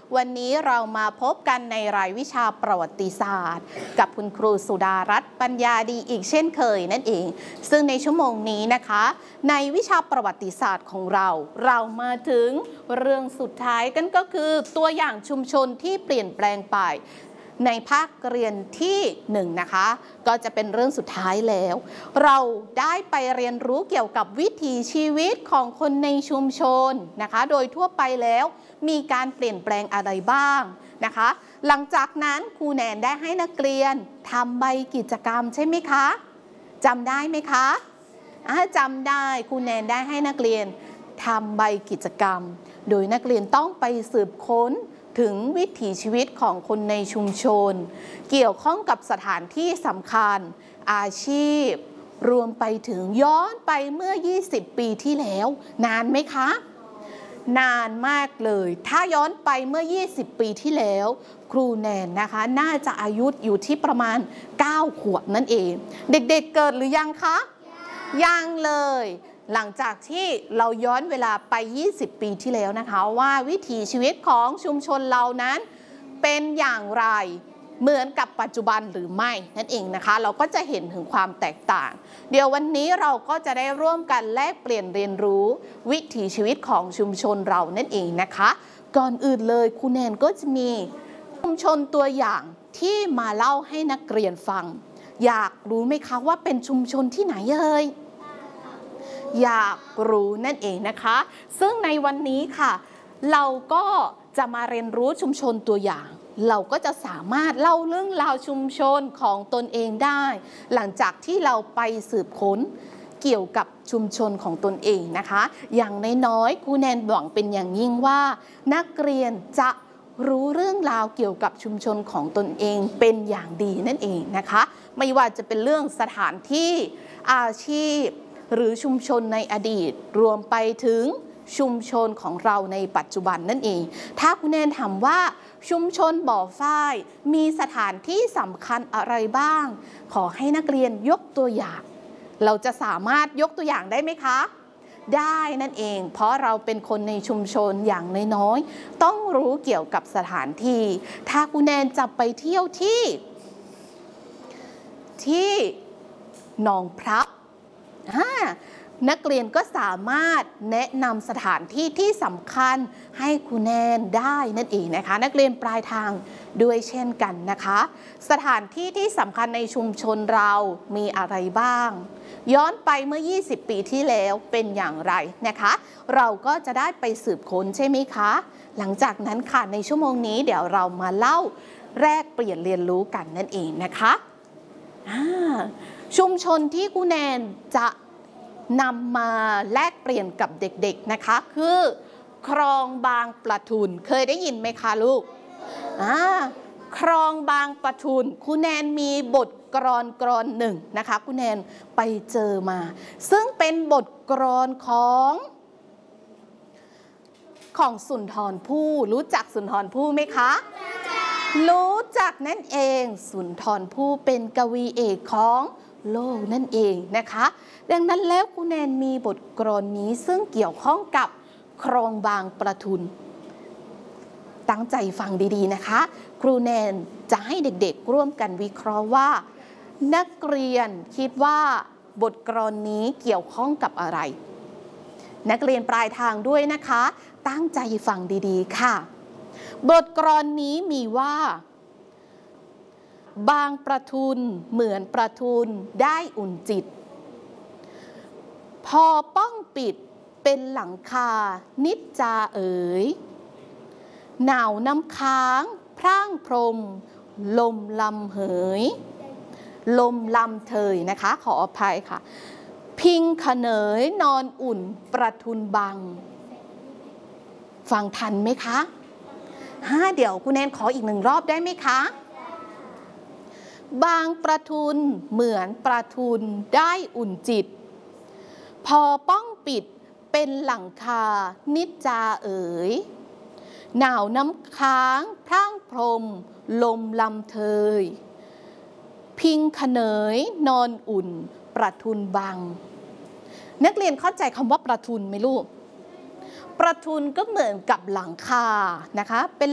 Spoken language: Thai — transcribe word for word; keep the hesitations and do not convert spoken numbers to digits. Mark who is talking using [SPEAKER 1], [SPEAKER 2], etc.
[SPEAKER 1] วันนี้เรามาพบกันในรายวิชาประวัติศาสตร์กับคุณครูสุดารัตน์ปัญญาดีอีกเช่นเคยนั่นเองซึ่งในชั่วโมงนี้นะคะในวิชาประวัติศาสตร์ของเราเรามาถึงเรื่องสุดท้ายกันก็คือตัวอย่างชุมชนที่เปลี่ยนแปลงไปในภาคเรียนที่หนึ่งนะคะก็จะเป็นเรื่องสุดท้ายแล้วเราได้ไปเรียนรู้เกี่ยวกับวิถีชีวิตของคนในชุมชนนะคะโดยทั่วไปแล้วมีการเปลี่ยนแปลงอะไรบ้างนะคะหลังจากนั้นครูแนนได้ให้นักเรียนทำใบกิจกรรมใช่ไหมคะจำได้ไหมคะจำได้ครูแนนได้ให้นักเรียนทำใบกิจกรรมโดยนักเรียนต้องไปสืบค้นถึงวิถีชีวิตของคนในชุมชนเกี่ยวข้องกับสถานที่สำคัญอาชีพรวมไปถึงย้อนไปเมื่อยี่สิบปีที่แล้วนานไหมคะนานมากเลยถ้าย้อนไปเมื่อยี่สิบปีที่แล้วครูแนนนะคะน่าจะอายุอยู่ที่ประมาณเก้าขวบนั่นเองเด็กๆ เ, เกิดหรือยังคะยังเลยหลังจากที่เราย้อนเวลาไปยี่สิบปีที่แล้วนะคะว่าวิถีชีวิตของชุมชนเรานั้นเป็นอย่างไรเหมือนกับปัจจุบันหรือไม่นั่นเองนะคะเราก็จะเห็นถึงความแตกต่างเดี๋ยววันนี้เราก็จะได้ร่วมกันแลกเปลี่ยนเรียนรู้วิถีชีวิตของชุมชนเรานั่นเองนะคะก่อนอื่นเลยครูแนนก็จะมีชุมชนตัวอย่างที่มาเล่าให้นักเรียนฟังอยากรู้ไหมคะว่าเป็นชุมชนที่ไหนเอ่ยอยากรู้นั่นเองนะคะซึ่งในวันนี้ค่ะเราก็จะมาเรียนรู้ชุมชนตัวอย่างเราก็จะสามารถเล่าเรื่องราวชุมชนของตนเองได้หลังจากที่เราไปสืบค้นเกี่ยวกับชุมชนของตนเองนะคะอย่างน้อยๆครูแนนหวังเป็นอย่างยิ่งว่านักเรียนจะรู้เรื่องราวเกี่ยวกับชุมชนของตนเองเป็นอย่างดีนั่นเองนะคะไม่ว่าจะเป็นเรื่องสถานที่อาชีพหรือชุมชนในอดีตรวมไปถึงชุมชนของเราในปัจจุบันนั่นเองถ้าคุณแนนถามว่าชุมชนบ่อฝ้ายมีสถานที่สำคัญอะไรบ้างขอให้นักเรียนยกตัวอย่างเราจะสามารถยกตัวอย่างได้ไหมคะได้นั่นเองเพราะเราเป็นคนในชุมชนอย่างน้อยๆต้องรู้เกี่ยวกับสถานที่ถ้าคุณแนนจะไปเที่ยวที่ที่หนองพระนักเรียนก็สามารถแนะนำสถานที่ที่สำคัญให้ครูแนนได้นั่นเองนะคะนักเรียนปลายทางด้วยเช่นกันนะคะสถานที่ที่สำคัญในชุมชนเรามีอะไรบ้างย้อนไปเมื่อยี่สิบปีที่แล้วเป็นอย่างไรนะคะเราก็จะได้ไปสืบค้นใช่ไหมคะหลังจากนั้นค่ะในชั่วโมงนี้เดี๋ยวเรามาเล่าแลกเปลี่ยนเรียนรู้กันนั่นเองนะคะชุมชนที่ครูแนนจะนำมาแลกเปลี่ยนกับเด็กๆนะคะคือคลองบางปะทุนเคยได้ยินไหมคะลูกอ่าคลองบางปะทุนครูแนนมีบทกลอนกลอนหนึ่งนะคะครูแนนไปเจอมาซึ่งเป็นบทกลอนของของสุนทรภู่รู้จักสุนทรภู่ไหมคะรู้จักนั่นเองสุนทรภู่เป็นกวีเอกของโลกนั่นเองนะคะดังนั้นแล้วครูแนนมีบทกลอนนี้ซึ่งเกี่ยวข้องกับคลองบางปะทุนตั้งใจฟังดีๆนะคะครูแนนจะให้เด็กๆร่วมกันวิเคราะห์ว่านักเรียนคิดว่าบทกลอนนี้เกี่ยวข้องกับอะไรนักเรียนปลายทางด้วยนะคะตั้งใจฟังดีๆค่ะบทกลอนนี้มีว่าบางปะทุนเหมือนปะทุนได้อุ่นจิตพอป้องปิดเป็นหลังคานิจจาเอ๋ยหนาวน้ำค้างพร่างพรมลมลำเหยลมลำเทยนะคะขออภัยค่ะพิงขเนยนอนอุ่นประทุนบังฟังทันไหมคะฮ่าเดี๋ยวคุณแนนขออีกหนึ่งรอบได้ไหมคะบางประทุนเหมือนประทุนได้อุ่นจิตพอป้องปิดเป็นหลังคานิจจาเอ๋ยหนาวน้ำค้างพร่างพรมลมลำเทยพิงขเนยนอนอุ่นประทุนบังนักเรียนเข้าใจคำว่าประทุนไหมลูก ประทุนก็เหมือนกับหลังคานะคะเป็น